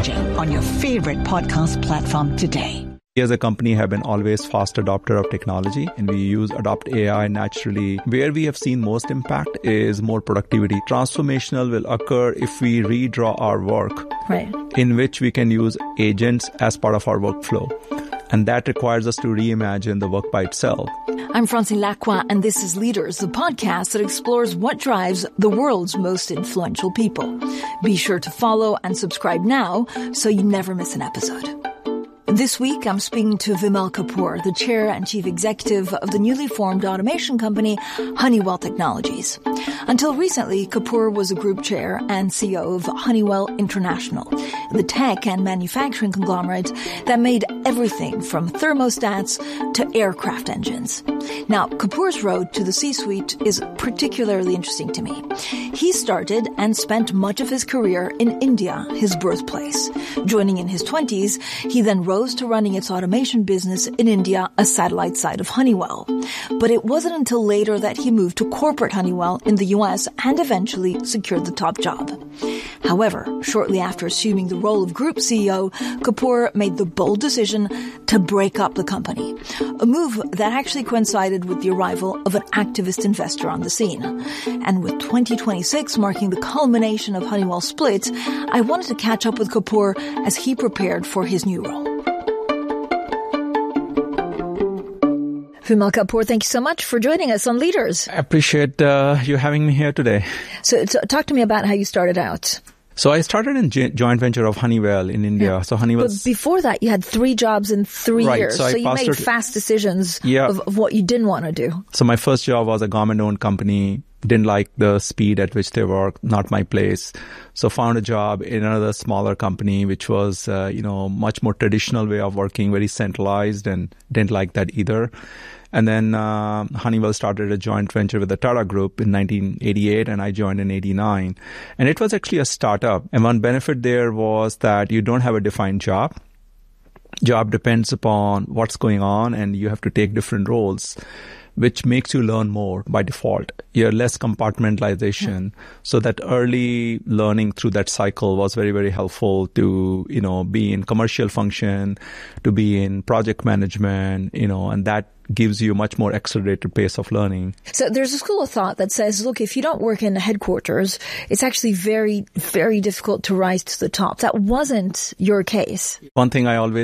Technology on your favorite podcast platform today. We as a company have been always fast adopter of technology, and we use Adopt AI naturally. Where we have seen most impact is more productivity. Transformational will occur if we redraw our work, right, in which we can use agents as part of our workflow. And that requires us to reimagine the work by itself. I'm Francine Lacqua, and this is Leaders, the podcast that explores what drives the world's most influential people. Be sure to follow and subscribe now so you never miss an episode. This week, I'm speaking to Vimal Kapur, the chair and chief executive of the newly formed automation company Honeywell Technologies. Until recently, Kapur was a group chair and CEO of Honeywell International, the tech and manufacturing conglomerate that made everything from thermostats to aircraft engines. Now, Kapur's road to the C-suite is particularly interesting to me. He started and spent much of his career in India, his birthplace. Joining in his 20s, he then rose to running its automation business in India, a satellite site of Honeywell. But it wasn't until later that he moved to corporate Honeywell in the U.S. and eventually secured the top job. However, shortly after assuming the role of group CEO, Kapur made the bold decision to break up the company, a move that actually coincided with the arrival of an activist investor on the scene. And with 2026 marking the culmination of Honeywell's split, I wanted to catch up with Kapur as he prepared for his new role. Vimal Kapur, thank you so much for joining us on Leaders. I appreciate you having me here today. So talk to me about how you started out. So I started in joint venture of Honeywell in India. Yeah. So Honeywell. But before that, you had 3 jobs in 3 years. So you made fast decisions of what you didn't want to do. So my first job was a government-owned company. Didn't like the speed at which they work, not my place. So found a job in another smaller company, which was, much more traditional way of working, very centralized, and didn't like that either. And then Honeywell started a joint venture with the Tata Group in 1988, and I joined in 89. And it was actually a startup. And one benefit there was that you don't have a defined job. Job depends upon what's going on, and you have to take different roles, which makes you learn more by default. You're less compartmentalization. So that early learning through that cycle was very, very helpful to, be in commercial function, to be in project management, and that gives you a much more accelerated pace of learning. So there's a school of thought that says, look, if you don't work in the headquarters, it's actually very, very difficult to rise to the top. That wasn't your case. One thing I always